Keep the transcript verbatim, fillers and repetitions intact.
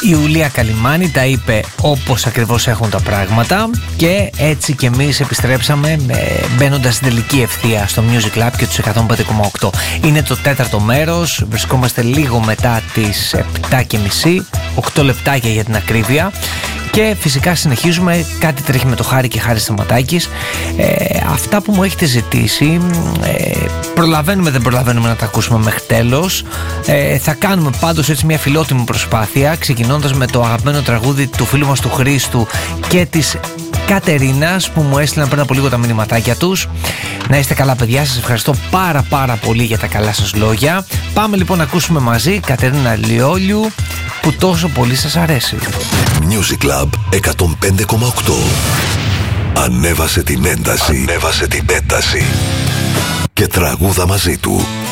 Η Ιουλία Καλιμάνη τα είπε όπως ακριβώς έχουν τα πράγματα και έτσι και εμείς επιστρέψαμε μπαίνοντας στην τελική ευθεία στο Music Lab και τους εκατόν πέντε κόμμα οκτώ. Είναι το τέταρτο μέρος, βρισκόμαστε λίγο μετά τις επτά και μισή, οκτώ λεπτάκια για την ακρίβεια. Και φυσικά συνεχίζουμε, κάτι τρέχει με το Χάρη και Χάρη Σταματάκης. ε, Αυτά που μου έχετε ζητήσει, ε, προλαβαίνουμε δεν προλαβαίνουμε να τα ακούσουμε μέχρι τέλος. ε, Θα κάνουμε πάντως έτσι μια φιλότιμη προσπάθεια, ξεκινώντας με το αγαπημένο τραγούδι του φίλου μας του Χρήστου και της Κατερίνας που μου έστειλαν πριν από λίγο τα μηνυματάκια τους. Να είστε καλά παιδιά, σας ευχαριστώ πάρα πάρα πολύ για τα καλά σας λόγια. Πάμε λοιπόν να ακούσουμε μαζί Κατερίνα Λιόλιου που τόσο πολύ σας αρέσει. Music Club εκατόν πέντε κόμμα οκτώ. Ανέβασε την ένταση. Ανέβασε την ένταση. Και τραγούδα μαζί του.